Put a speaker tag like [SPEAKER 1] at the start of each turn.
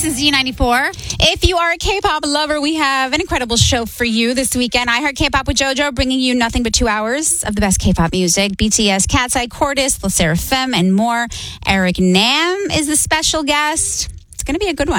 [SPEAKER 1] This is Z94. If you are a K-pop lover, we have an incredible show for you this weekend. I Heard K-pop with JoJo, bringing you nothing but 2 hours of the best K-pop music. BTS, Cat's Eye, Cordis, LE SSERAFIM, and more. Eric Nam is the special guest. It's going to be a good one.